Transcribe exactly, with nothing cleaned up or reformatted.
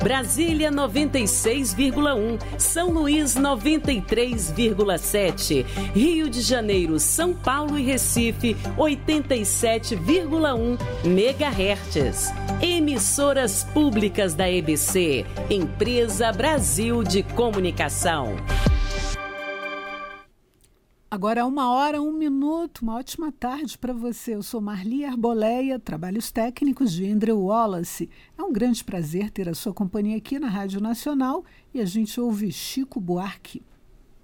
Brasília noventa e seis vírgula um, São Luís noventa e três vírgula sete, Rio de Janeiro, São Paulo e Recife oitenta e sete vírgula um megahertz. Emissoras públicas da E B C, Empresa Brasil de Comunicação. Agora, uma hora, um minuto, uma ótima tarde para você. Eu sou Marli Arboleia, trabalhos técnicos de Andrew Wallace. É um grande prazer ter a sua companhia aqui na Rádio Nacional e a gente ouve Chico Buarque.